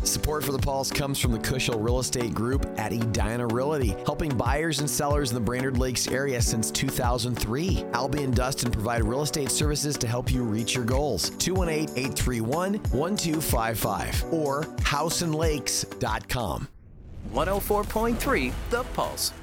Support for The Pulse comes from the Cushel Real Estate Group at Edina Realty, helping buyers and sellers in the Brainerd Lakes area since 2003. Albie and Dustin provide real estate services to help you reach your goals. 218-831-1255 or houseandlakes.com. 104.3 The Pulse.